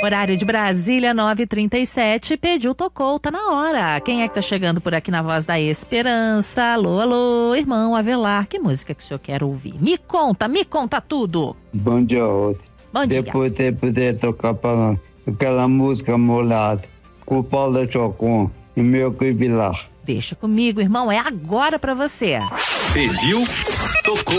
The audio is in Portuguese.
Horário de Brasília, 9h37. Pediu, tocou, tá na hora. Quem é que tá chegando por aqui na Voz da Esperança? Alô, alô, irmão Avelar. Que música que o senhor quer ouvir? Me conta tudo. Bom dia, Rose. Bom dia. Depois de poder tocar para aquela música molada, com o Paulo Chocon e meu Vilar. Deixa comigo, irmão. É agora pra você. Pediu, tocou.